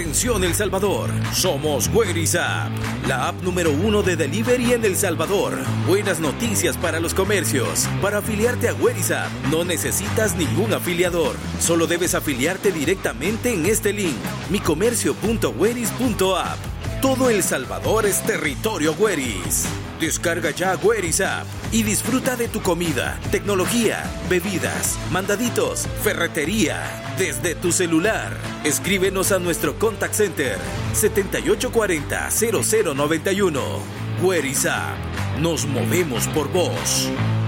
Atención El Salvador, somos Where's Up, la app número 1 de delivery en El Salvador. Buenas noticias para los comercios. Para afiliarte a Where's Up no necesitas ningún afiliador. Solo debes afiliarte directamente en este link, micomercio.where's.app. Todo El Salvador es territorio Where's. Descarga ya Where's Up y disfruta de tu comida, tecnología, bebidas, mandaditos, ferretería, desde tu celular. Escríbenos a nuestro contact center 7840-0091. Where's Up. Nos movemos por vos.